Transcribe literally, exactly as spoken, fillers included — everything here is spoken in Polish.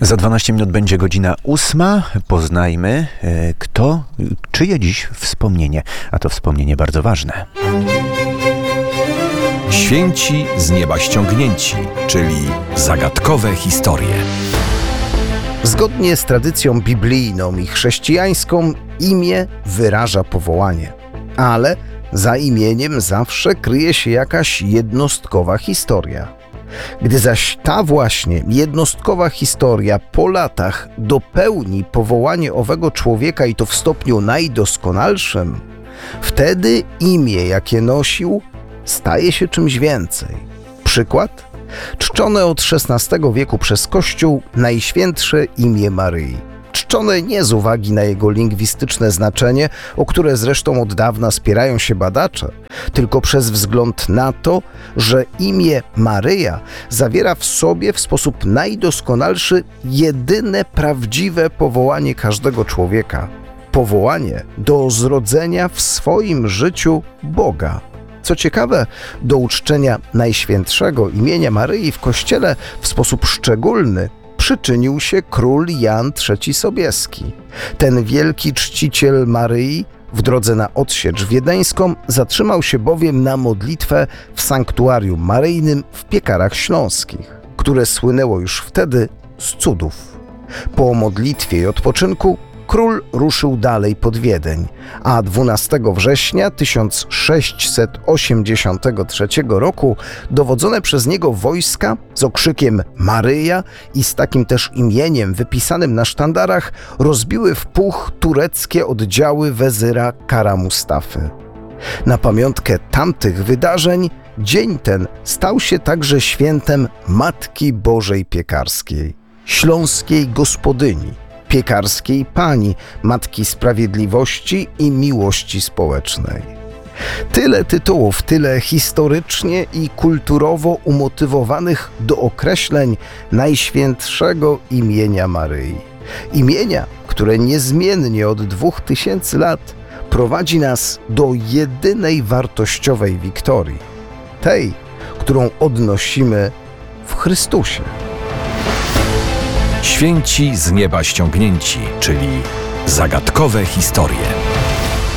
Za dwanaście minut będzie godzina ósma. Poznajmy, kto, czyje dziś wspomnienie, a to wspomnienie bardzo ważne. Święci z nieba ściągnięci, czyli zagadkowe historie. Zgodnie z tradycją biblijną i chrześcijańską imię wyraża powołanie, ale za imieniem zawsze kryje się jakaś jednostkowa historia. Gdy zaś ta właśnie jednostkowa historia po latach dopełni powołanie owego człowieka i to w stopniu najdoskonalszym, wtedy imię, jakie nosił, staje się czymś więcej. Przykład? Czczone od szesnastego wieku przez Kościół Najświętsze imię Maryi. Czczone nie z uwagi na jego lingwistyczne znaczenie, o które zresztą od dawna spierają się badacze, tylko przez wzgląd na to, że imię Maryja zawiera w sobie w sposób najdoskonalszy jedyne prawdziwe powołanie każdego człowieka. Powołanie do zrodzenia w swoim życiu Boga. Co ciekawe, do uczczenia najświętszego imienia Maryi w Kościele w sposób szczególny przyczynił się król Jan trzeci Sobieski. Ten wielki czciciel Maryi w drodze na odsiecz wiedeńską zatrzymał się bowiem na modlitwę w sanktuarium maryjnym w Piekarach Śląskich, które słynęło już wtedy z cudów. Po modlitwie i odpoczynku król ruszył dalej pod Wiedeń, a dwunastego września tysiąc sześćset osiemdziesiątego trzeciego roku dowodzone przez niego wojska z okrzykiem Maryja i z takim też imieniem wypisanym na sztandarach rozbiły w puch tureckie oddziały wezyra Kara Mustafy. Na pamiątkę tamtych wydarzeń dzień ten stał się także świętem Matki Bożej Piekarskiej, śląskiej gospodyni, piekarskiej pani, Matki Sprawiedliwości i Miłości Społecznej. Tyle tytułów, tyle historycznie i kulturowo umotywowanych do określeń najświętszego imienia Maryi. Imienia, które niezmiennie od dwóch tysięcy lat prowadzi nas do jedynej wartościowej wiktorii, tej, którą odnosimy w Chrystusie. Święci z nieba ściągnięci, czyli zagadkowe historie.